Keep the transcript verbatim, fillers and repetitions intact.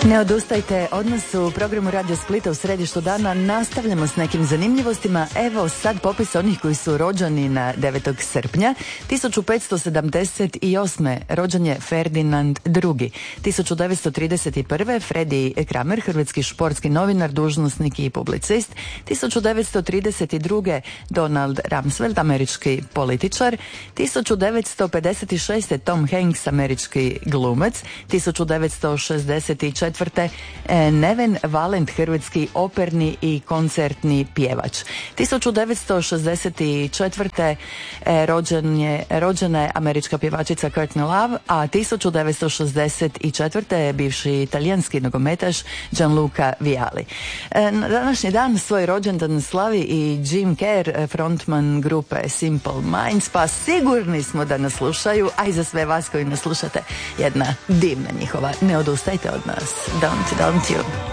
Ne odustajte od nas u programu Radio Splita u središtu dana. Nastavljamo s nekim zanimljivostima. Evo sad popis onih koji su rođeni na devetog srpnja. tisuću petsto sedamdeset osme rođen je Ferdinand drugi. tisuću devetsto trideset prve Fredi Kramer, hrvatski športski novinar, dužnosnik i publicist. tisuću devetsto trideset druge Donald Rumsfeld, američki političar. tisuću devetsto pedeset šeste Tom Hanks, američki glumac. tisuću devetsto šezdeset četvrte Neven Valent, hrvatski operni i koncertni pjevač. tisuću devetsto šezdeset četvrte rođen je, rođena je američka pjevačica Courtney Love, a tisuću devetsto šezdeset četvrte je bivši italijanski nogometaš Gianluca Vialli. Na današnji dan svoj rođendan slavi i Jim Kerr, frontman grupe Simple Minds, pa sigurni smo da nas slušaju, a i za sve vas koji nas slušate, jedna divna njihova Ne odustajte od nas. Don't, don't you?